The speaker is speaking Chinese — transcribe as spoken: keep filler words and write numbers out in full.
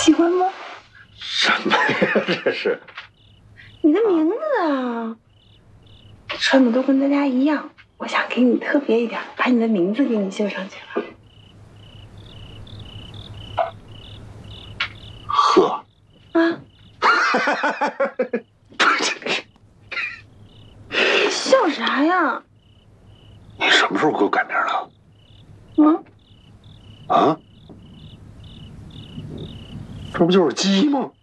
喜欢吗？ 什么呀，这是？ 你的名字啊，穿的都跟大家一样，我想给你特别一点，把你的名字给你绣上去了。 呵。 啊。笑啥呀？ 你什么时候给我改名了？ 嗯。 啊？这不就是鸡吗？